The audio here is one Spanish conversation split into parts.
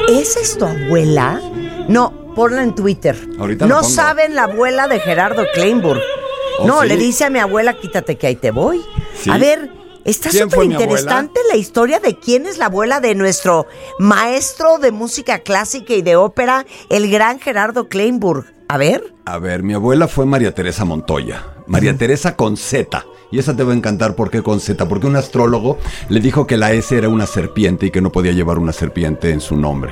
¿Esa es tu abuela? No, ponla en Twitter. Ahorita no saben la abuela de Gerardo Kleinburg. No, ¿sí? Le dice a mi abuela, quítate que ahí te voy. ¿Sí? A ver, está súper interesante la historia de quién es la abuela de nuestro maestro de música clásica y de ópera, el gran Gerardo Kleinburg. A ver. A ver, mi abuela fue María Teresa Montoya. María Teresa con Z. Y esa te va a encantar. ¿Por qué con Z? Porque un astrólogo le dijo que la S era una serpiente y que no podía llevar una serpiente en su nombre.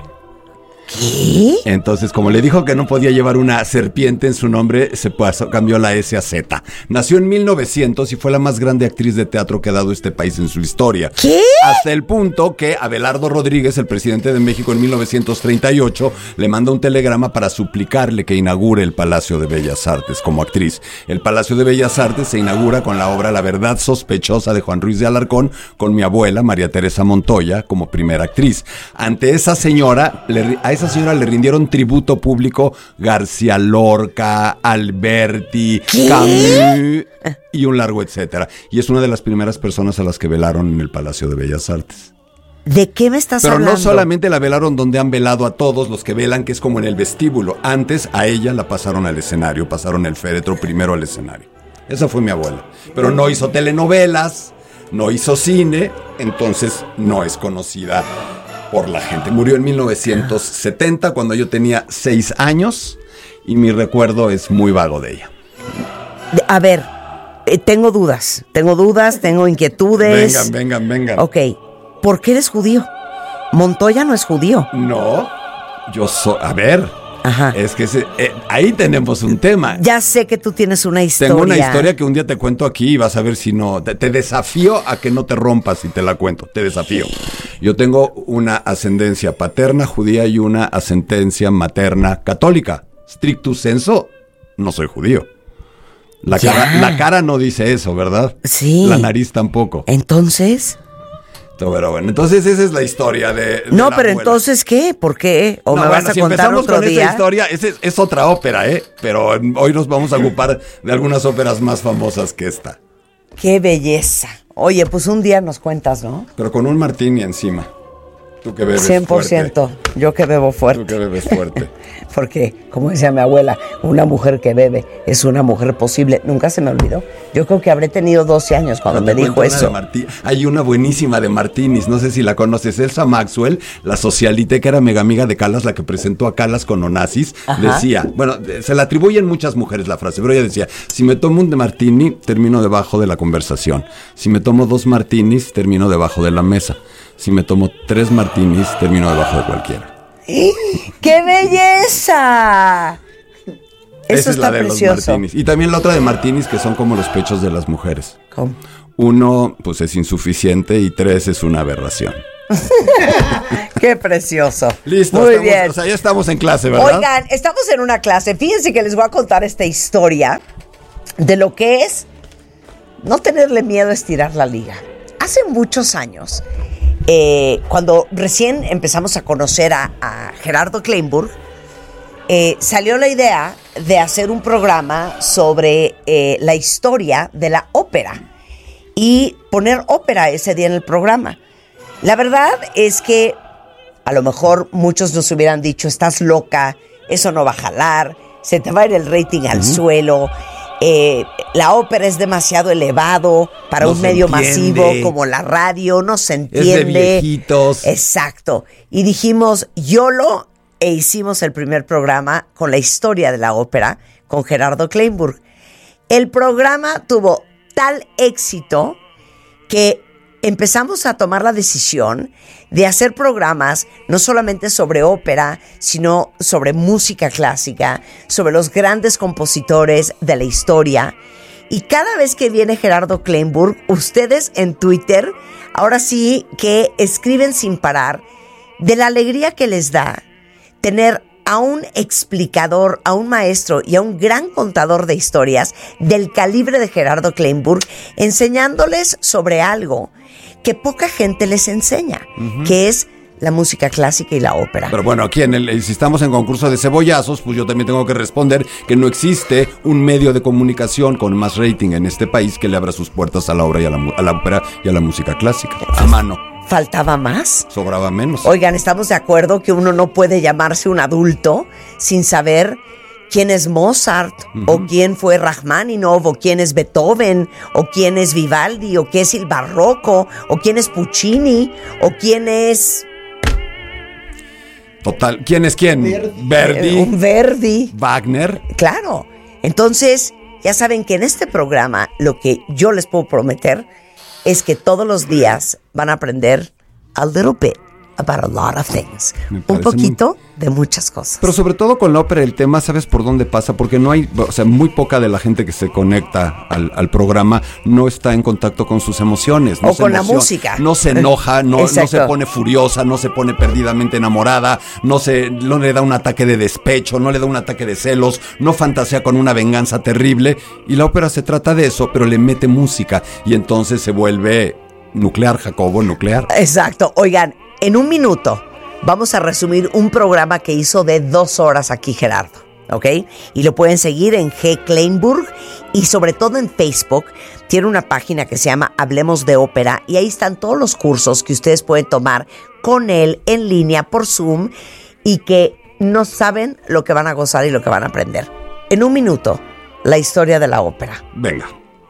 ¿Qué? Entonces, como le dijo que no podía llevar una serpiente en su nombre, cambió la S a Z. Nació en 1900 y fue la más grande actriz de teatro que ha dado este país en su historia. ¿Qué? Hasta el punto que Abelardo Rodríguez, el presidente de México en 1938, le manda un telegrama para suplicarle que inaugure el Palacio de Bellas Artes como actriz. El Palacio de Bellas Artes se inaugura con la obra La verdad sospechosa de Juan Ruiz de Alarcón, con mi abuela, María Teresa Montoya, como primera actriz. Ante esa señora, a esa señora le rindieron tributo público García Lorca, Alberti, ¿qué? Camus y un largo etcétera. Y es una de las primeras personas a las que velaron en el Palacio de Bellas Artes. ¿De qué me estás hablando? Pero no solamente la velaron donde han velado a todos los que velan, que es como en el vestíbulo. Antes a ella la pasaron al escenario, pasaron el féretro primero al escenario. Esa fue mi abuela. Pero no hizo telenovelas, no hizo cine, entonces no es conocida por la gente. Murió en 1970 cuando yo tenía 6 años y mi recuerdo es muy vago de ella. A ver, tengo dudas, tengo inquietudes. Vengan. Ok, ¿por qué eres judío? Montoya no es judío. No, yo soy... A ver... Ajá. Es que ahí tenemos un tema. Ya sé que tú tienes una historia. Tengo una historia que un día te cuento aquí y vas a ver si no. Te desafío a que no te rompas si te la cuento. Te desafío. Yo tengo una ascendencia paterna judía y una ascendencia materna católica. Stricto sensu, no soy judío. La cara no dice eso, ¿verdad? Sí. La nariz tampoco. Entonces... Pero bueno, entonces esa es la historia de no, la pero abuela. Entonces, ¿qué? ¿Por qué? ¿O me vas a si contar empezamos otro con día? esa historia, es otra ópera, pero hoy nos vamos a ocupar de algunas óperas más famosas que esta. ¡Qué belleza! Oye, pues un día nos cuentas, ¿no? Pero con un martini encima. Tú que bebes 100%. Fuerte. Yo que bebo fuerte. Tú que bebes fuerte. Porque, como decía mi abuela, una mujer que bebe es una mujer posible. Nunca se me olvidó. Yo creo que habré tenido 12 años cuando me dijo eso. Hay una buenísima de Martinis, no sé si la conoces. Elsa Maxwell, la socialite que era mega amiga de Callas, la que presentó a Callas con Onassis, decía, bueno, se la atribuyen muchas mujeres la frase, pero ella decía, si me tomo un de martini, termino debajo de la conversación. Si me tomo 2 martinis, termino debajo de la mesa. Si me tomo 3 martinis, termino debajo de cualquiera. ¡Qué belleza! Eso esa es está la de precioso. Los martinis. Y también la otra de martinis, que son como los pechos de las mujeres. ¿Cómo? 1, pues es insuficiente, y 3 es una aberración. ¡Qué precioso! Listo, muy bien. O sea, ya estamos en clase, ¿verdad? Oigan, estamos en una clase. Fíjense que les voy a contar esta historia de lo que es no tenerle miedo a estirar la liga. Hace muchos años, cuando recién empezamos a conocer a Gerardo Kleinburg, salió la idea de hacer un programa sobre la historia de la ópera y poner ópera ese día en el programa. La verdad es que a lo mejor muchos nos hubieran dicho, estás loca, eso no va a jalar, se te va a ir el rating al suelo, la ópera es demasiado elevado para un medio masivo como la radio, no se entiende. Es de viejitos. Exacto. Y dijimos, YOLO, e hicimos el primer programa con la historia de la ópera con Gerardo Kleinburg. El programa tuvo tal éxito que empezamos a tomar la decisión de hacer programas no solamente sobre ópera, sino sobre música clásica, sobre los grandes compositores de la historia. Y cada vez que viene Gerardo Kleinburg, ustedes en Twitter, ahora sí que escriben sin parar de la alegría que les da tener a un explicador, a un maestro y a un gran contador de historias del calibre de Gerardo Kleinburg, enseñándoles sobre algo que poca gente les enseña, que es la música clásica y la ópera. Pero bueno, aquí si estamos en concurso de cebollazos, pues yo también tengo que responder que no existe un medio de comunicación con más rating en este país que le abra sus puertas a la obra y a la ópera y a la música clásica. A mano. faltaba más. Sobraba menos. Oigan, estamos de acuerdo que uno no puede llamarse un adulto sin saber quién es Mozart, o quién fue Rachmaninoff, o quién es Beethoven, o quién es Vivaldi, o qué es el barroco, o quién es Puccini, o quién es... Total, ¿quién es quién? Verdi. Un Verdi. Wagner. Claro. Entonces, ya saben que en este programa lo que yo les puedo prometer es que todos los días van a aprender a little bit about a lot of things. Un poquito de muchas cosas. Pero sobre todo con la ópera el tema, ¿sabes por dónde pasa? Porque no hay, o sea, muy poca de la gente que se conecta al programa no está en contacto con sus emociones. No o con la música. No se enoja, no se pone furiosa, no se pone perdidamente enamorada, no le da un ataque de despecho, no le da un ataque de celos, no fantasea con una venganza terrible. Y la ópera se trata de eso, pero le mete música y entonces se vuelve nuclear, Jacobo, nuclear. Exacto. Oigan, en un minuto vamos a resumir un programa que hizo de 2 horas aquí Gerardo, ¿ok? Y lo pueden seguir en G. Kleinburg y sobre todo en Facebook. Tiene una página que se llama Hablemos de Ópera y ahí están todos los cursos que ustedes pueden tomar con él en línea por Zoom y que no saben lo que van a gozar y lo que van a aprender. En un minuto, la historia de la ópera. Venga.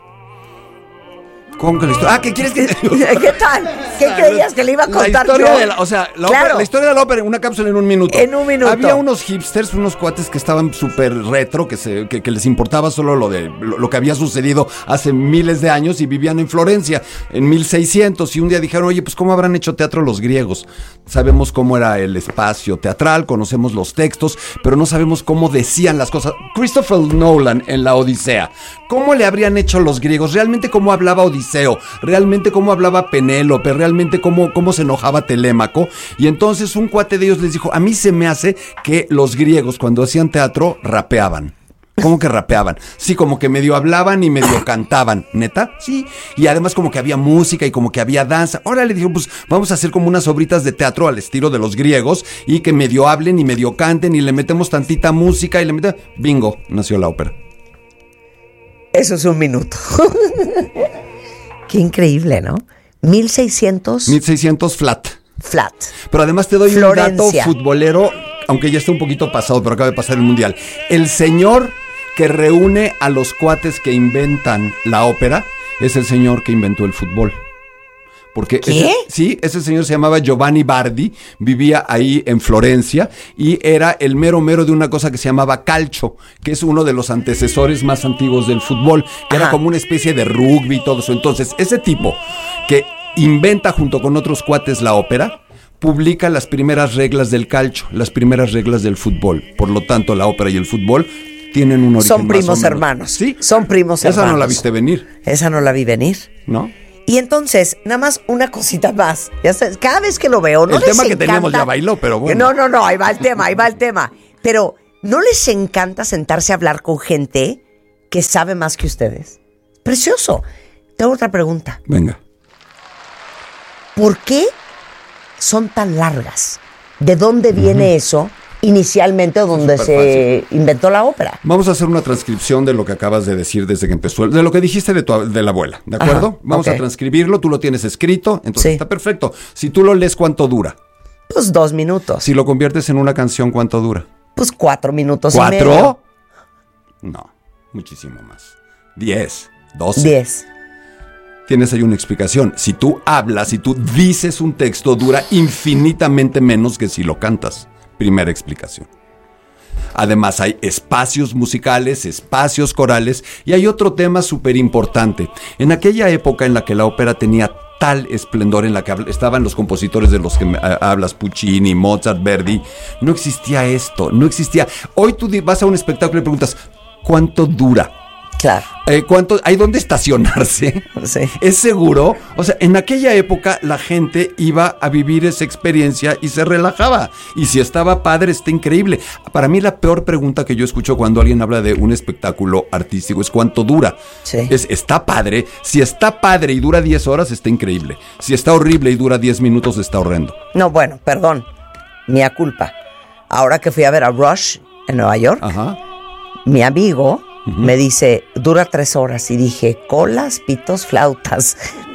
¿Cómo que la historia? ¿Qué quieres que...? ¿Qué tal? ¿Qué creías que le iba a contar la historia yo? De la ópera, la historia de la ópera, una cápsula en un minuto. En un minuto. Había unos hipsters, unos cuates que estaban súper retro, que les importaba solo lo que había sucedido hace miles de años y vivían en Florencia, en 1600, y un día dijeron, oye, pues ¿cómo habrán hecho teatro los griegos? Sabemos cómo era el espacio teatral, conocemos los textos, pero no sabemos cómo decían las cosas. Christopher Nolan en la Odisea, ¿cómo le habrían hecho los griegos? ¿Realmente cómo hablaba Odiseo? ¿Realmente cómo hablaba Penélope? ¿Realmente cómo se enojaba Telémaco? Y entonces un cuate de ellos les dijo, a mí se me hace que los griegos cuando hacían teatro rapeaban. ¿Cómo que rapeaban? Sí, como que medio hablaban y medio cantaban. ¿Neta? Sí. Y además como que había música y como que había danza. Ahora le dijeron, pues vamos a hacer como unas obritas de teatro al estilo de los griegos y que medio hablen y medio canten y le metemos tantita música y le metemos... Bingo, nació la ópera. Eso es un minuto. Qué increíble, ¿no? 1600 flat. Flat. Pero además te doy Florencia. Un dato futbolero, aunque ya está un poquito pasado, pero acaba de pasar el Mundial. El señor que reúne a los cuates que inventan la ópera es el señor que inventó el fútbol. Porque ese señor se llamaba Giovanni Bardi, vivía ahí en Florencia y era el mero de una cosa que se llamaba calcio, que es uno de los antecesores más antiguos del fútbol, que era como una especie de rugby y todo eso. Entonces, ese tipo que inventa junto con otros cuates la ópera, publica las primeras reglas del calcio, las primeras reglas del fútbol. Por lo tanto, la ópera y el fútbol tienen un origen. Son primos hermanos. Sí. Son primos hermanos. Esa no la viste venir. Esa no la vi venir. ¿No? Y entonces, nada más una cosita más. Ya sabes, cada vez que lo veo, no el les tema encanta... que teníamos ya bailó, pero bueno. No, ahí va el tema. Pero, ¿no les encanta sentarse a hablar con gente que sabe más que ustedes? Precioso. Tengo otra pregunta. Venga. ¿Por qué son tan largas? ¿De dónde viene eso inicialmente donde se inventó la ópera? Vamos a hacer una transcripción de lo que acabas de decir desde que empezó, de lo que dijiste de la abuela, ¿de acuerdo? Ajá, vamos a transcribirlo, tú lo tienes escrito, entonces está perfecto. Si tú lo lees, ¿cuánto dura? Pues 2 minutos. Si lo conviertes en una canción, ¿cuánto dura? Pues 4 minutos ¿4? y medio. No, muchísimo más. 10, 12. 10. Tienes ahí una explicación. Si tú hablas, si tú dices un texto, dura infinitamente menos que si lo cantas. Primera explicación. Además hay espacios musicales, espacios corales y hay otro tema súper importante. En aquella época en la que la ópera tenía tal esplendor, en la que estaban los compositores de los que hablas, Puccini, Mozart, Verdi, no existía esto, no existía. Hoy tú vas a un espectáculo y preguntas, ¿cuánto dura? Claro. ¿Hay dónde estacionarse? Sí. ¿Es seguro? O sea, en aquella época la gente iba a vivir esa experiencia y se relajaba. Y si estaba padre, está increíble. Para mí la peor pregunta que yo escucho cuando alguien habla de un espectáculo artístico es ¿cuánto dura? Sí. ¿Está padre? Si está padre y dura 10 horas, está increíble. Si está horrible y dura 10 minutos, está horrendo. No, bueno, perdón. Mía culpa. Ahora que fui a ver a Rush en Nueva York, mi amigo... me dice, dura 3 horas. Y dije, colas, pitos, flautas.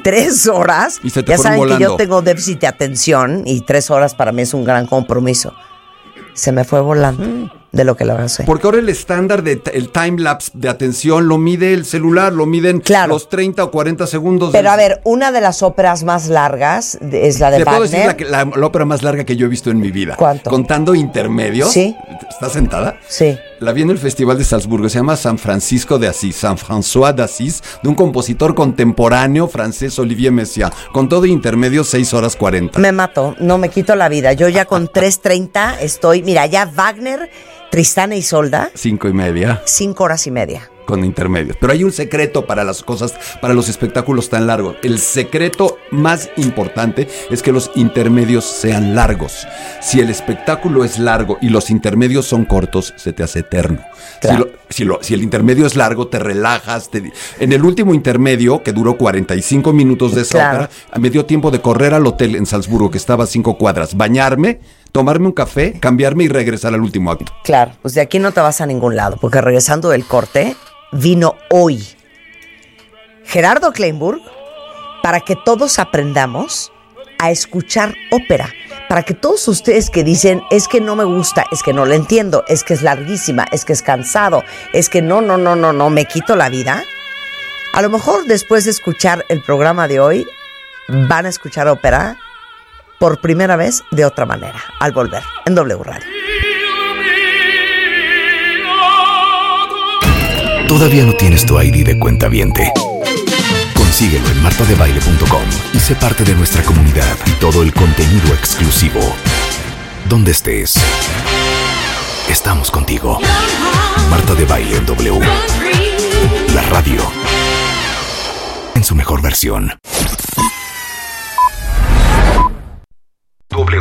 3 horas. Y se te ya fueron saben volando. que yo tengo déficit de atención y 3 horas para mí es un gran compromiso. Se me fue volando de lo que lo hace. Porque ahora el estándar el time lapse de atención lo mide el celular, lo miden los 30 o 40 segundos. Pero a ver, una de las óperas más largas es la de Te puedo Wagner. decir la ópera más larga que yo he visto en mi vida. ¿Cuánto? Contando intermedios. Sí. ¿Estás sentada? Sí. La vi en el Festival de Salzburgo. Se llama San Francisco de Asís, San François d'Assís, de un compositor contemporáneo francés, Olivier Messiaen. Con todo intermedio, 6 horas 40. Me mato, no me quito la vida. Yo ya con 3:30 estoy... Mira, ya Wagner, Tristán e Isolda, 5:30. 5 horas y media. Con intermedios. Pero hay un secreto para las cosas, para los espectáculos tan largos. El secreto más importante es que los intermedios sean largos. Si el espectáculo es largo y los intermedios son cortos, se te hace eterno. Claro. Si el intermedio es largo, te relajas. En el último intermedio, que duró 45 minutos de esa ópera, me dio tiempo de correr al hotel en Salzburgo, que estaba a 5 cuadras, bañarme, tomarme un café, cambiarme y regresar al último acto. Claro, pues de aquí no te vas a ningún lado, porque regresando del corte, vino hoy Gerardo Kleinburg para que todos aprendamos a escuchar ópera. Para que todos ustedes que dicen, es que no me gusta, es que no la entiendo, es que es larguísima, es que es cansado, es que no, me quito la vida. A lo mejor después de escuchar el programa de hoy, van a escuchar ópera por primera vez de otra manera, al volver, en W Radio. ¿Todavía no tienes tu ID de cuentaviente? Consíguelo en martadebaile.com y sé parte de nuestra comunidad y todo el contenido exclusivo. Donde estés, estamos contigo. Marta de Baile en W. La radio en su mejor versión.